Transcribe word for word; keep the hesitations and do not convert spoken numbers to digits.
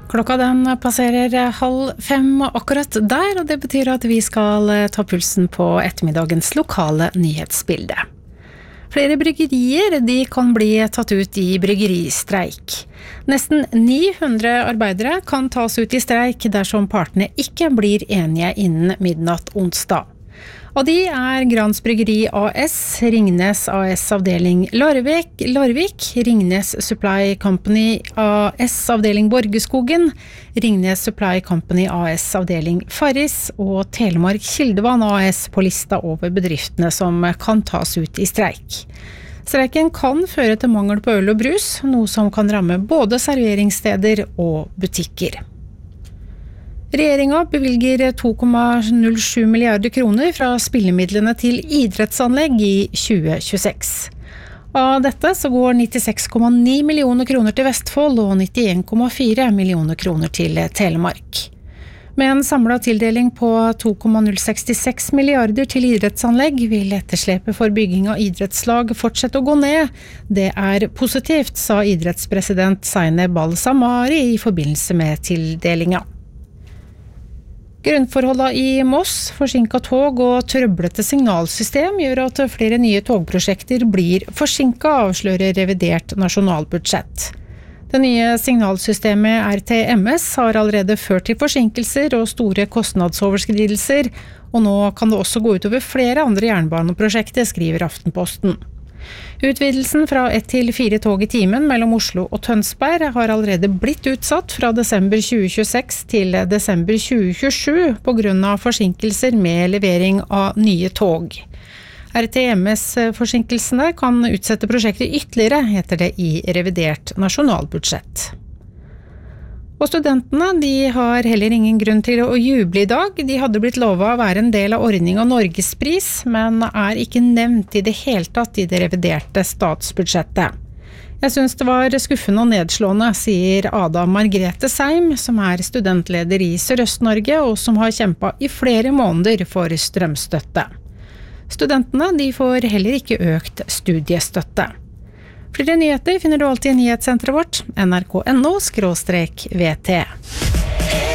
Klokka den passerer halv fem akkurat der, og det betyr at vi skal ta pulsen på ettermiddagens lokale nyhetsbilde. Flere bryggerier de kan bli tatt ut i bryggeristreik. Nesten ni hundre arbeidere kan tas ut i streik dersom partene ikke blir enige innen midnatt onsdag. Og de er Grans Bryggeri A S, Ringnes A S avdeling Larvik, Larvik, Ringnes Supply Company A S avdeling Borgeskogen, Ringnes Supply Company A S avdeling Farris og Telemark Kildevann A S på lista over bedriftene som kan tas ut i streik. Streiken kan føre til mangel på øl og brus, noe som kan ramme både serveringssteder og butikker. Regjeringen bevilger to komma null sju milliarder kroner fra spillemidlene til idrettsanlegg i tjue tjueseks. Av dette så går nittiseks komma ni millioner kroner til Vestfold og nittien komma fire millioner kroner til Telemark. Med en samlet tildeling på to komma null sekstiseks milliarder til idrettsanlegg vil etterslepet for bygging av idrettslag fortsette å gå ned. Det er positivt, sa idrettspresident Zaineb Al-Samari i forbindelse med tildelingen. Grunnforholdene i Moss, forsinket tog og trøblete signalsystem gjør at flere nye togprosjekter blir forsinket, avslører revidert nasjonalbudsjett. Det nye signalsystemet R T M S har allerede ført til forsinkelser og store kostnadsoverskridelser, og nå kan det også gå utover flere andre jernbaneprosjekter, skriver Aftenposten. Utvidelsen fra ett til fire tog i timen mellom Oslo og Tønsberg har allerede blitt utsatt fra desember tjue tjueseks til desember tjue tjuesju på grunn av forsinkelser med levering av nye tog. R T M S-forsinkelsene kan utsette prosjektet ytterligere, heter det i revidert nasjonalbudsjett. Og studentene de har heller ingen grunn til å juble i dag. De hadde blitt lovet å være en del av ordningen av Norgespris, men er ikke nevnt i det hele tatt i det reviderte statsbudsjettet. Jeg synes det var skuffende og nedslående, sier Ada Margrethe Seim, som er studentleder i Sørøst-Norge og som har kjempet i flere måneder for strømstøtte. Studentene de får heller ikke økt studiestøtte. Flere nyheter finner du alltid i nyhetssenteret vårt, N R K punktum N O skråstrek V T.